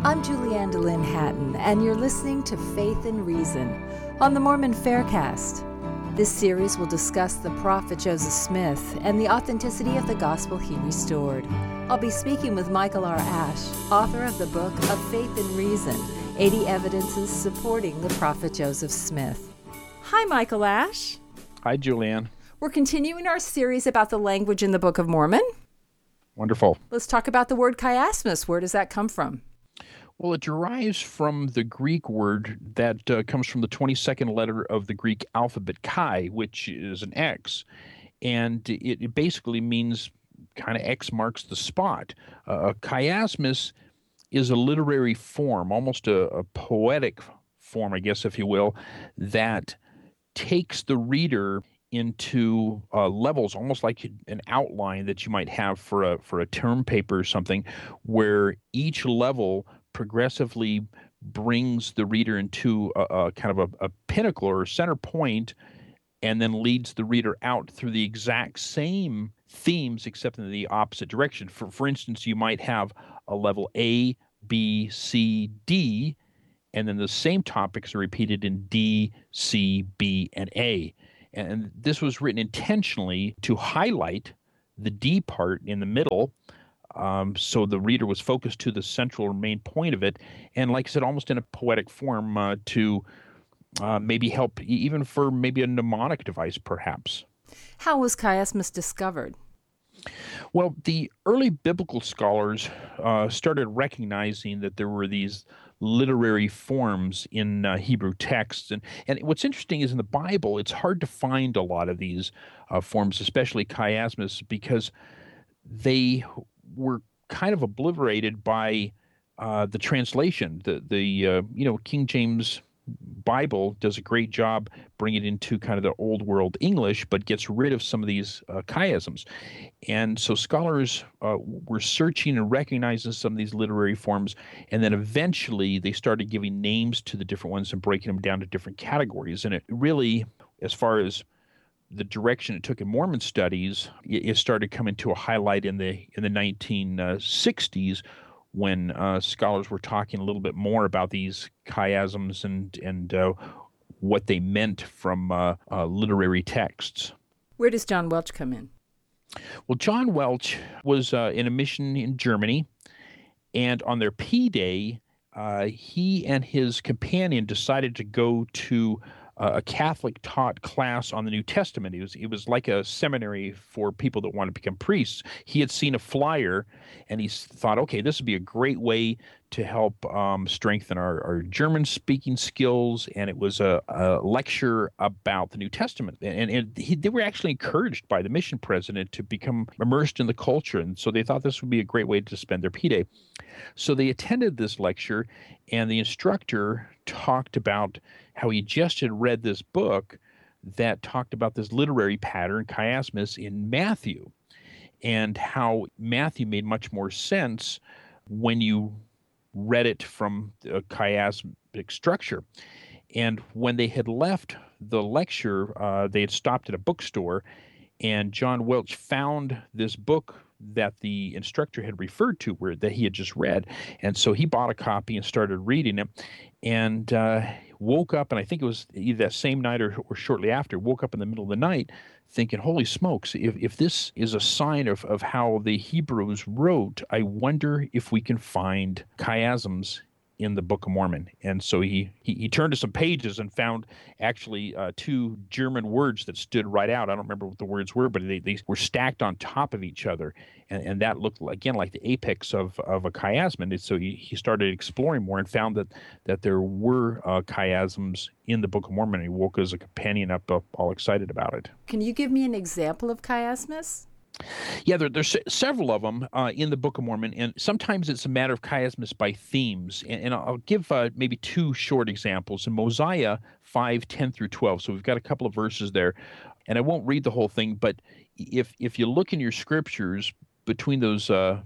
I'm Julianne DeLynn Hatton, and you're listening to Faith and Reason on the Mormon Faircast. This series will discuss the prophet Joseph Smith and the authenticity of the gospel he restored. I'll be speaking with Michael R. Ash, author of the book of Faith and Reason, 80 Evidences Supporting the Prophet Joseph Smith. Hi, Michael Ash. Hi, Julianne. We're continuing our series about the language in the Book of Mormon. Wonderful. Let's talk about the word chiasmus. Where does that come from? Well, it derives from the Greek word that comes from the 22nd letter of the Greek alphabet chi, which is an X. And it basically means kind of X marks the spot. Chiasmus is a literary form, almost a poetic form, I guess, if you will, that takes the reader into levels, almost like an outline that you might have for a term paper or something, where each level progressively brings the reader into a kind of a pinnacle or a center point, and then leads the reader out through the exact same themes, except in the opposite direction. For instance, you might have a level A, B, C, D, and then the same topics are repeated in D, C, B, and A. And this was written intentionally to highlight the D part in the middle, so the reader was focused to the central or main point of it. And like I said, almost in a poetic form to maybe help, even for maybe a mnemonic device, perhaps. How was chiasmus discovered? Well, the early biblical scholars started recognizing that there were these literary forms in Hebrew texts. And what's interesting is in the Bible, it's hard to find a lot of these forms, especially chiasmus, because they were kind of obliterated by the translation. The King James Bible does a great job bringing it into kind of the old world English, but gets rid of some of these chiasms. And so scholars were searching and recognizing some of these literary forms, and then eventually they started giving names to the different ones and breaking them down to different categories. And it really, as far as the direction it took in Mormon studies, it started coming to a highlight in the 1960s, when scholars were talking a little bit more about these chiasms and what they meant from literary texts. Where does John Welch come in? Well, John Welch was in a mission in Germany, and on their P-Day, he and his companion decided to go to a Catholic-taught class on the New Testament. It was like a seminary for people that want to become priests. He had seen a flyer, and he thought, okay, this would be a great way to help strengthen our German-speaking skills. And it was a lecture about the New Testament. And they were actually encouraged by the mission president to become immersed in the culture. And so they thought this would be a great way to spend their P-Day. So they attended this lecture, and the instructor talked about how he just had read this book that talked about this literary pattern, chiasmus, in Matthew, and how Matthew made much more sense when you read it from a chiasmic structure. And when they had left the lecture, they had stopped at a bookstore, and John Welch found this book that the instructor had referred to, that he had just read. And so he bought a copy and started reading it, and woke up, and I think it was either that same night or shortly after, woke up in the middle of the night thinking, holy smokes, if this is a sign of how the Hebrews wrote, I wonder if we can find chiasms in the Book of Mormon. And so he turned to some pages and found actually two German words that stood right out. I don't remember what the words were, but they were stacked on top of each other. And that looked, again, like the apex of a chiasm. And so he started exploring more and found that there were chiasms in the Book of Mormon. He woke his companion up all excited about it. Can you give me an example of chiasmus? Yeah, there's several of them in the Book of Mormon, and sometimes it's a matter of chiasmus by themes. And I'll give maybe two short examples. In Mosiah 5:10 through 12, so we've got a couple of verses there, and I won't read the whole thing, but if you look in your scriptures between those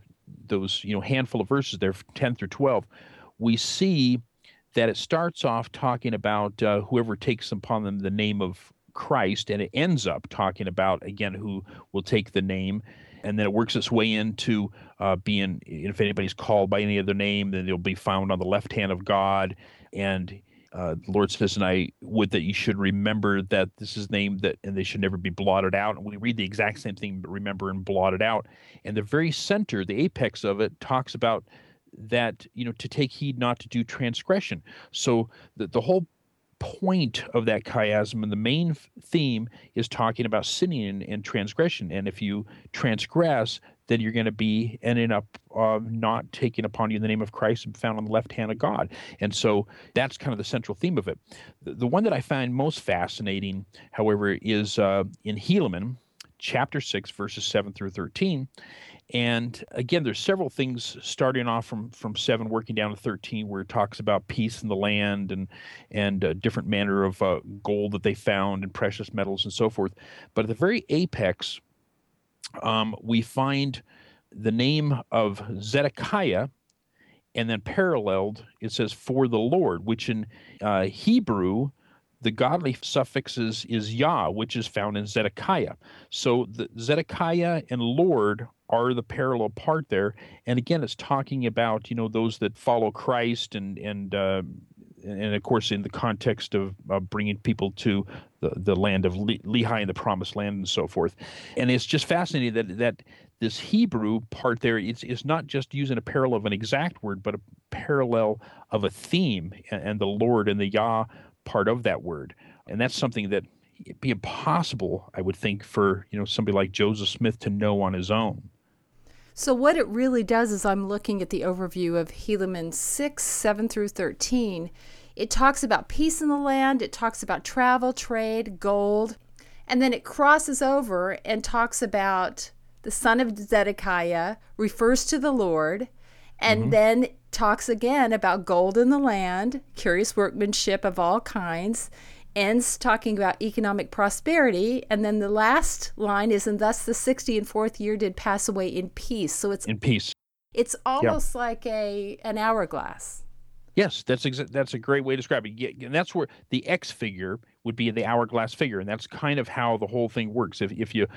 handful of verses there, 10 through 12, we see that it starts off talking about whoever takes upon them the name of Christ, and it ends up talking about, again, who will take the name. and then it works its way into being, if anybody's called by any other name, then they'll be found on the left hand of God. And the Lord says, and I would that you should remember that this is named that, and they should never be blotted out. And we read the exact same thing, but remember and blotted out. And the very center, the apex of it, talks about that, to take heed not to do transgression. So the whole point of that chiasm and the main theme is talking about sinning and transgression. And if you transgress, then you're going to be ending up not taking upon you the name of Christ and found on the left hand of God. And so that's kind of the central theme of it. The one that I find most fascinating, however, is in Helaman, chapter 6, verses 7 through 13. And again, there's several things starting off from 7 working down to 13, where it talks about peace in the land and different manner of gold that they found and precious metals and so forth. But at the very apex, we find the name of Zedekiah, and then paralleled, it says, for the Lord, which in Hebrew, the godly suffix is Yah, which is found in Zedekiah. So the Zedekiah and Lord are the parallel part there. And again, it's talking about, those that follow Christ and of course, in the context of bringing people to the land of Lehi and the promised land and so forth. And it's just fascinating that this Hebrew part there is not just using a parallel of an exact word, but a parallel of a theme, and the Lord and the Yah part of that word. And that's something that it'd be impossible, I would think, for somebody like Joseph Smith to know on his own. So what it really does is, I'm looking at the overview of Helaman 6, 7 through 13. It talks about peace in the land. It talks about travel, trade, gold. And then it crosses over and talks about the son of Zedekiah, refers to the Lord, and then talks again about gold in the land, curious workmanship of all kinds, ends talking about economic prosperity, and then the last line is, and thus the 64th year did pass away in peace. So it's in peace. It's almost like an hourglass. Yes, that's a great way to describe it. Yeah, and that's where the X figure would be the hourglass figure, and that's kind of how the whole thing works. If you,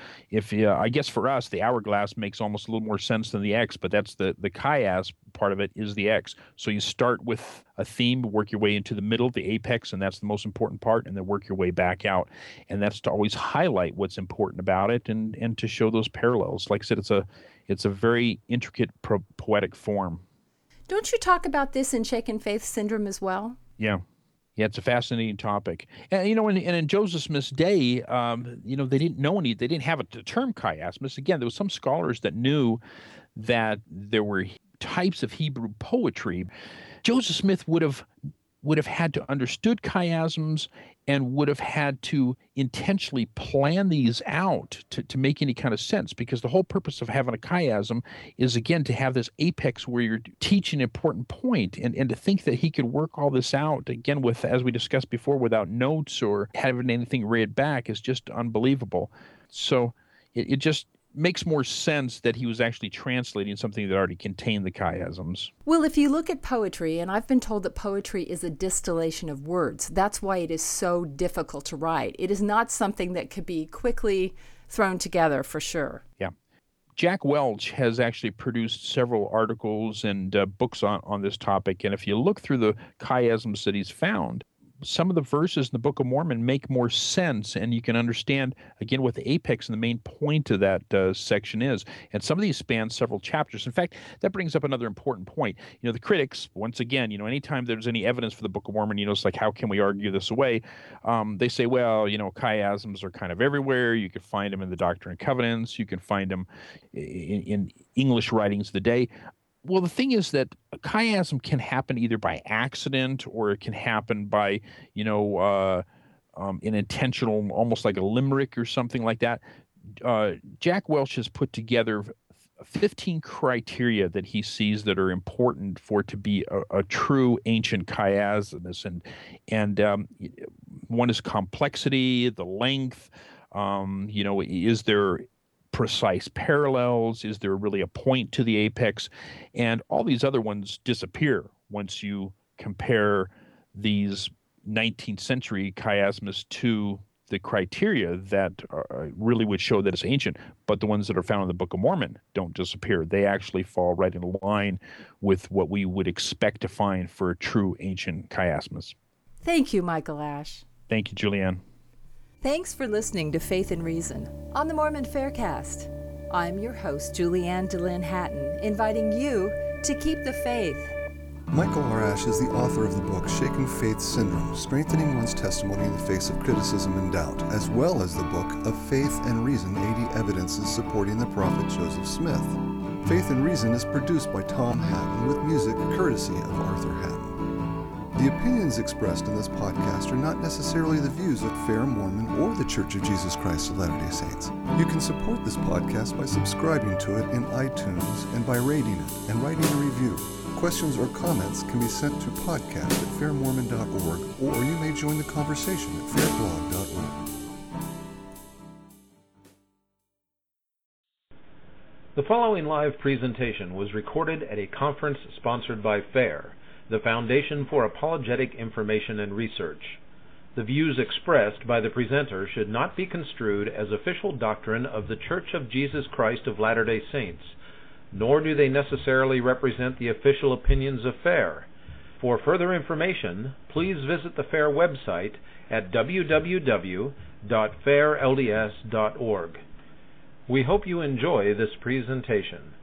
I guess for us, the hourglass makes almost a little more sense than the X, but that's the chiasm part of it is the X. So you start with a theme, work your way into the middle, the apex, and that's the most important part, and then work your way back out. And that's to always highlight what's important about it and to show those parallels. Like I said, it's a very intricate poetic form. Don't you talk about this in Shaken Faith Syndrome as well? Yeah, it's a fascinating topic. And in Joseph Smith's day, they didn't have a term chiasmus. Again, there was some scholars that knew that there were types of Hebrew poetry. Joseph Smith would have had to understood chiasms and would have had to intentionally plan these out to make any kind of sense, because the whole purpose of having a chiasm is, again, to have this apex where you're teaching an important point, and to think that he could work all this out, again, with, as we discussed before, without notes or having anything read back is just unbelievable. So it just makes more sense that he was actually translating something that already contained the chiasms. Well, if you look at poetry, and I've been told that poetry is a distillation of words, that's why it is so difficult to write. It is not something that could be quickly thrown together, for sure. Yeah. Jack Welch has actually produced several articles and books on this topic, and if you look through the chiasms that he's found, some of the verses in the Book of Mormon make more sense, and you can understand, again, what the apex and the main point of that section is. And some of these span several chapters. In fact, that brings up another important point. The critics, once again, anytime there's any evidence for the Book of Mormon, it's like, how can we argue this away? They say, well, chiasms are kind of everywhere. You can find them in the Doctrine and Covenants. You can find them in English writings of the day. Well, the thing is that a chiasm can happen either by accident, or it can happen by, an intentional, almost like a limerick or something like that. Jack Welch has put together 15 criteria that he sees that are important for it to be a true ancient chiasmus. And one is complexity, the length, is there precise parallels? Is there really a point to the apex? And all these other ones disappear once you compare these 19th century chiasmus to the criteria that really would show that it's ancient, but the ones that are found in the Book of Mormon don't disappear. They actually fall right in line with what we would expect to find for true ancient chiasmus. Thank you, Michael Ash. Thank you, Julianne. Thanks for listening to Faith and Reason on the Mormon Faircast. I'm your host, Julianne DeLynn Hatton, inviting you to keep the faith. Michael R. Ash is the author of the book Shaken Faith Syndrome, Strengthening One's Testimony in the Face of Criticism and Doubt, as well as the book Of Faith and Reason, 80 Evidences Supporting the Prophet Joseph Smith. Faith and Reason is produced by Tom Hatton with music courtesy of Arthur Hatton. The opinions expressed in this podcast are not necessarily the views of Fair Mormon or the Church of Jesus Christ of Latter-day Saints. You can support this podcast by subscribing to it in iTunes and by rating it and writing a review. Questions or comments can be sent to podcast@fairmormon.org, or you may join the conversation at fairblog.org. The following live presentation was recorded at a conference sponsored by FAIR, the Foundation for Apologetic Information and Research. The views expressed by the presenter should not be construed as official doctrine of the Church of Jesus Christ of Latter-day Saints, nor do they necessarily represent the official opinions of FAIR. For further information, please visit the FAIR website at www.fairlds.org. We hope you enjoy this presentation.